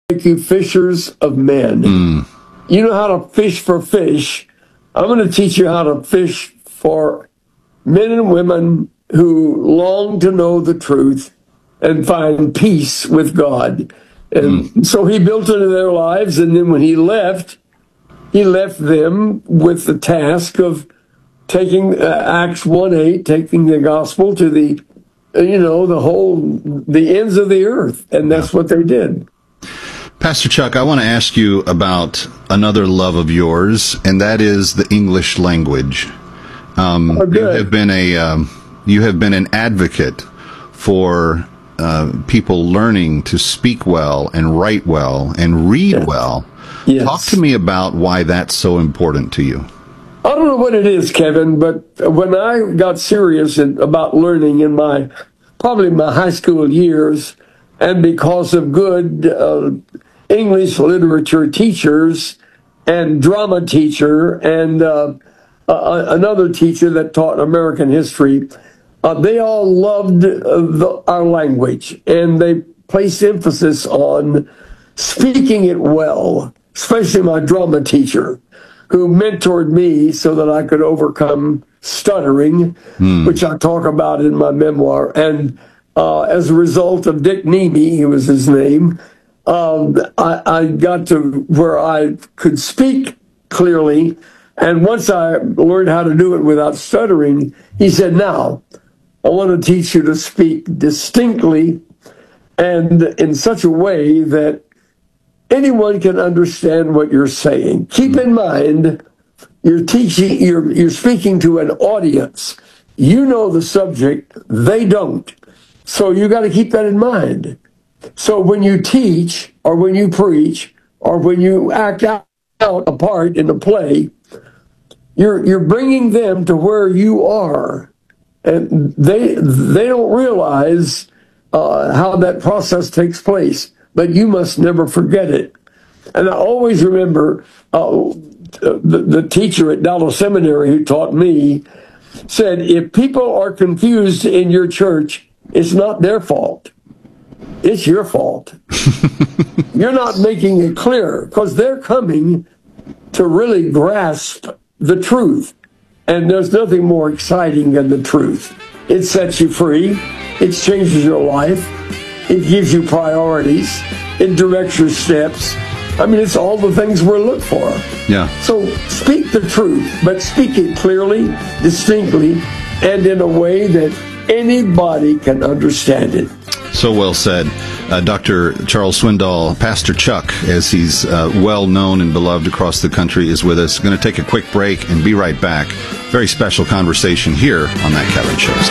make you fishers of men. You know how to fish for fish. I'm going to teach you how to fish for men and women who long to know the truth and find peace with God. And so he built into their lives, and then when he left them with the task of taking Acts 1:8, taking the gospel to the ends of the earth, and that's what they did. Pastor Chuck, I want to ask you about another love of yours, and that is the English language. You have been an advocate for people learning to speak well and write well and read well. Yes. Talk to me about why that's so important to you. I don't know what it is, Kevin, but when I got serious about learning in probably my high school years, and because of good English literature teachers and drama teacher and another teacher that taught American history, they all loved our language, and they placed emphasis on speaking it well, especially my drama teacher, who mentored me so that I could overcome stuttering, which I talk about in my memoir. And as a result of Dick Nemi, he was his name, I got to where I could speak clearly. And once I learned how to do it without stuttering, he said, "Now, I want to teach you to speak distinctly and in such a way that anyone can understand what you're saying. Keep in mind, you're speaking to an audience. You know the subject, they don't. So you got to keep that in mind. So when you teach, or when you preach, or when you act out a part in a play, you're bringing them to where you are, and they don't realize how that process takes place. But you must never forget it." And I always remember the teacher at Dallas Seminary who taught me said, "If people are confused in your church, it's not their fault. It's your fault. You're not making it clear, because they're coming to really grasp the truth. And there's nothing more exciting than the truth. It sets you free. It changes your life. It gives you priorities. It directs your steps. I mean, it's all the things we're looking for." Yeah. So speak the truth, but speak it clearly, distinctly, and in a way that anybody can understand it. So well said. Dr. Charles Swindoll, Pastor Chuck, as he's well known and beloved across the country, is with us. Going to take a quick break and be right back. Very special conversation here on That Kevin Show.